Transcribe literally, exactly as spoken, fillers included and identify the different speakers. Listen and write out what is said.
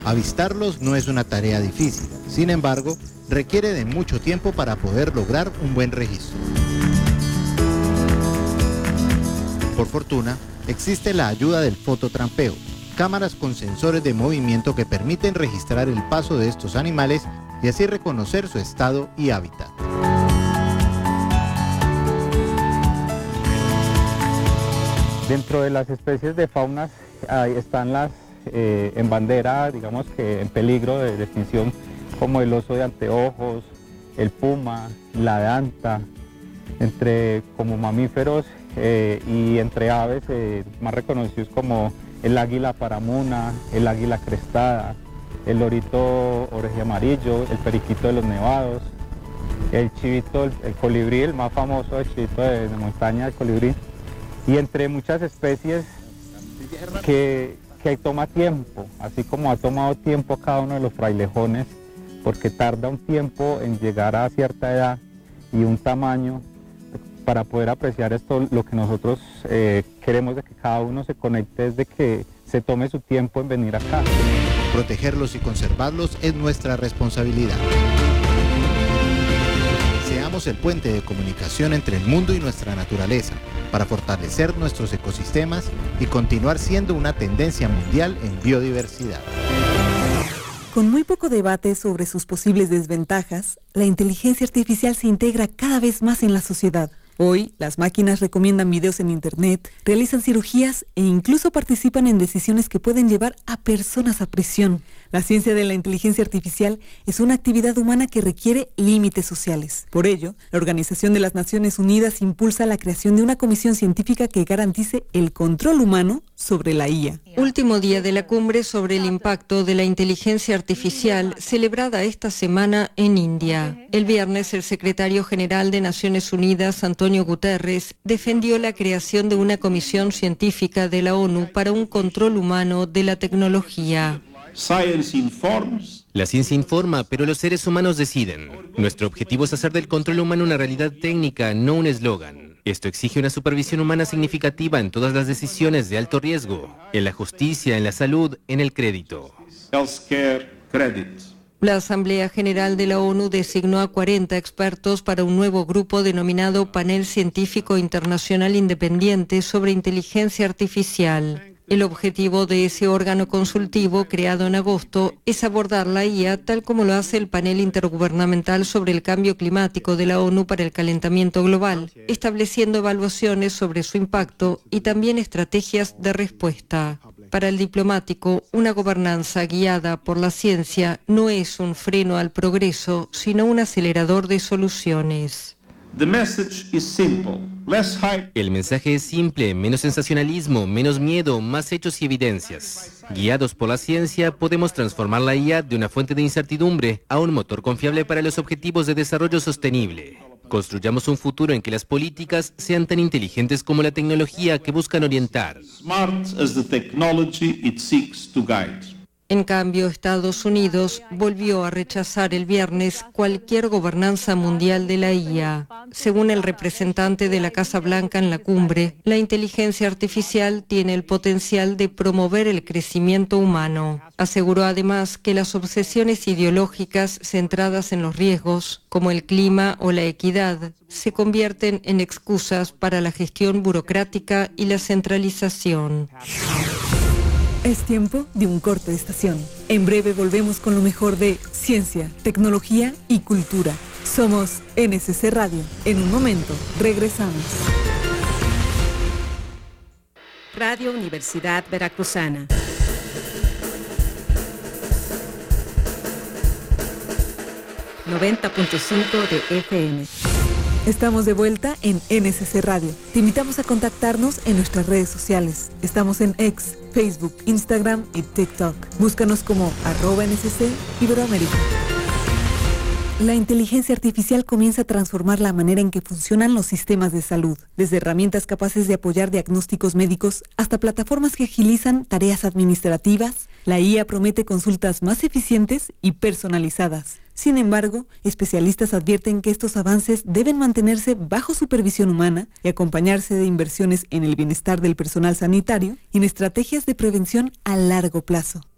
Speaker 1: Avistarlos no es una tarea difícil, sin embargo, requiere de mucho tiempo para poder lograr un buen registro. Por fortuna, existe la ayuda del fototrampeo, cámaras con sensores de movimiento que permiten registrar el paso de estos animales y así reconocer su estado y hábitat.
Speaker 2: Dentro de las especies de faunas ahí están las eh, en bandera, digamos que en peligro de, de extinción, como el oso de anteojos, el puma, la danta, entre como mamíferos eh, y entre aves eh, más reconocidos como el águila paramuna, el águila crestada, el lorito orejeamarillo, el periquito de los nevados, el chivito, el, el colibrí, el más famoso, el chivito de, de montaña, el colibrí, y entre muchas especies que, que toma tiempo, así como ha tomado tiempo cada uno de los frailejones, porque tarda un tiempo en llegar a cierta edad y un tamaño para poder apreciar esto. Lo que nosotros eh, queremos de que cada uno se conecte es de que se tome su tiempo en venir acá.
Speaker 1: Protegerlos y conservarlos es nuestra responsabilidad. Seamos el puente de comunicación entre el mundo y nuestra naturaleza para fortalecer nuestros ecosistemas y continuar siendo una tendencia mundial en biodiversidad.
Speaker 3: Con muy poco debate sobre sus posibles desventajas, la inteligencia artificial se integra cada vez más en la sociedad. Hoy, las máquinas recomiendan videos en internet, realizan cirugías e incluso participan en decisiones que pueden llevar a personas a prisión. La ciencia de la inteligencia artificial es una actividad humana que requiere límites sociales. Por ello, la Organización de las Naciones Unidas impulsa la creación de una comisión científica que garantice el control humano sobre la I A.
Speaker 4: Último día de la cumbre sobre el impacto de la inteligencia artificial, celebrada esta semana en India. El viernes, el secretario general de Naciones Unidas, Antonio Guterres, defendió la creación de una comisión científica de la ONU para un control humano de la tecnología.
Speaker 5: La ciencia informa, pero los seres humanos deciden. Nuestro objetivo es hacer del control humano una realidad técnica, no un eslogan. Esto exige una supervisión humana significativa en todas las decisiones de alto riesgo, en la justicia, en la salud, en el crédito.
Speaker 4: La Asamblea General de la ONU designó a cuarenta expertos para un nuevo grupo denominado Panel Científico Internacional Independiente sobre Inteligencia Artificial. El objetivo de ese órgano consultivo, creado en agosto, es abordar la I A tal como lo hace el Panel Intergubernamental sobre el Cambio Climático de la ONU para el Calentamiento Global, estableciendo evaluaciones sobre su impacto y también estrategias de respuesta. Para el diplomático, una gobernanza guiada por la ciencia no es un freno al progreso, sino un acelerador de soluciones.
Speaker 5: El mensaje es simple, menos sensacionalismo, menos miedo, más hechos y evidencias. Guiados por la ciencia, podemos transformar la I A de una fuente de incertidumbre a un motor confiable para los objetivos de desarrollo sostenible. Construyamos un futuro en que las políticas sean tan inteligentes como la tecnología que buscan orientar.
Speaker 4: En cambio, Estados Unidos volvió a rechazar el viernes cualquier gobernanza mundial de la I A. Según el representante de la Casa Blanca en la cumbre, la inteligencia artificial tiene el potencial de promover el crecimiento humano. Aseguró además que las obsesiones ideológicas centradas en los riesgos, como el clima o la equidad, se convierten en excusas para la gestión burocrática y la centralización.
Speaker 3: Es tiempo de un corte de estación. En breve volvemos con lo mejor de ciencia, tecnología y cultura. Somos N S C Radio. En un momento, regresamos.
Speaker 6: Radio Universidad Veracruzana. noventa punto cinco de F M.
Speaker 3: Estamos de vuelta en N S C Radio. Te invitamos a contactarnos en nuestras redes sociales. Estamos en X, Facebook, Instagram y TikTok. Búscanos como arroba N S C Iberoamérica. La inteligencia artificial comienza a transformar la manera en que funcionan los sistemas de salud, desde herramientas capaces de apoyar diagnósticos médicos hasta plataformas que agilizan tareas administrativas. La I A promete consultas más eficientes y personalizadas. Sin embargo, especialistas advierten que estos avances deben mantenerse bajo supervisión humana y acompañarse de inversiones en el bienestar del personal sanitario y en estrategias de prevención a largo plazo.